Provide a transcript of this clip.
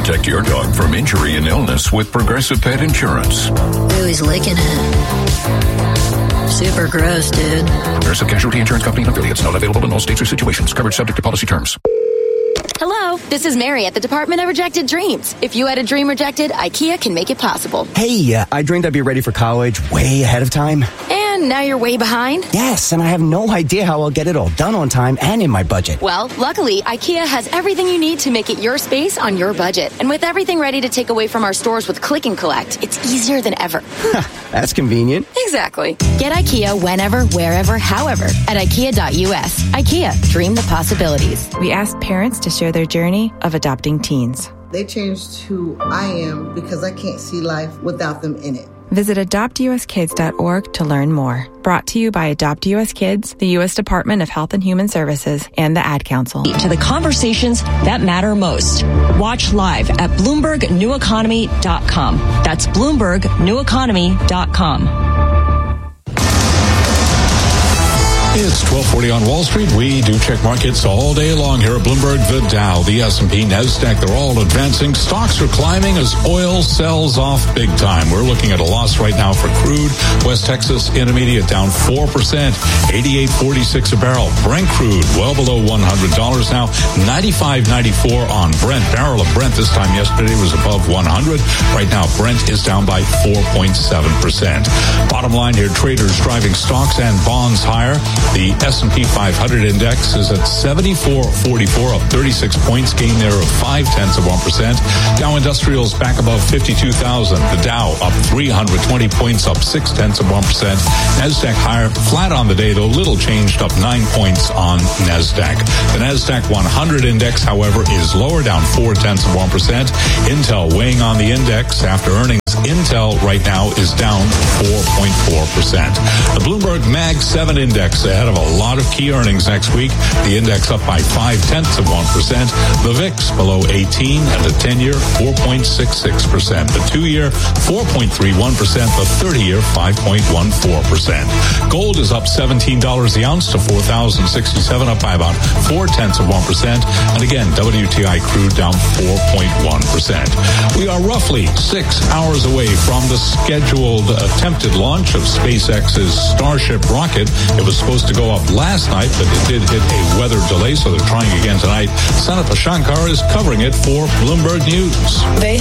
Protect your dog from injury and illness with Progressive Pet Insurance. Ooh, he's licking it. Super gross, dude. Progressive Casualty Insurance Company and affiliates. Not available in all states or situations. Coverage subject to policy terms. Hello, this is Mary at the Department of Rejected Dreams. If you had a dream rejected, IKEA can make it possible. Hey, I dreamed I'd be ready for college way ahead of time. And now you're way behind? Yes, and I have no idea how I'll get it all done on time and in my budget. Well, luckily, IKEA has everything you need to make it your space on your budget. And with everything ready to take away from our stores with Click and Collect, it's easier than ever. That's convenient. Exactly. Get IKEA whenever, wherever, however at IKEA.us. IKEA, dream the possibilities. We asked parents to share their journey of adopting teens. They changed who I am because I can't see life without them in it. Visit adoptuskids.org to learn more. Brought to you by Adopt US Kids, the U.S. Department of Health and Human Services, and the Ad Council. To the conversations that matter most. Watch live at BloombergNewEconomy.com. That's BloombergNewEconomy.com. It's 12:40 on Wall Street. We do check markets all day long here at Bloomberg. The Dow, the S&P, NASDAQ, they're all advancing. Stocks are climbing as oil sells off big time. We're looking at a loss right now for crude. West Texas Intermediate down 4%, 88.46 a barrel. Brent crude well below $100 now, 95.94 on Brent. Barrel of Brent this time yesterday was above 100. Right now, Brent is down by 4.7%. Bottom line here, traders driving stocks and bonds higher. The S&P 500 index is at 74.44, up 36 points, gain there of 0.5%. Dow Industrials back above 52,000. The Dow up 320 points, up 0.6%. NASDAQ higher, flat on the day, though little changed, up 9 points on NASDAQ. The NASDAQ 100 index, however, is lower, down 0.4%. Intel weighing on the index after earnings. Intel right now is down 4.4%. The Bloomberg Mag 7 index ahead of a lot of key earnings next week. The index up by 0.5%. The VIX below 18 and the 10-year 4.66%. The 2-year 4.31%. The 30-year 5.14%. Gold is up $17 the ounce to $4,067, up by about 0.4%. And again, WTI crude down 4.1%. We are roughly 6 hours away from the scheduled attempted launch of SpaceX's Starship rocket. It was supposed to go up last night, but it did hit a weather delay, so they're trying again tonight. Sanat Shankar is covering it for Bloomberg News.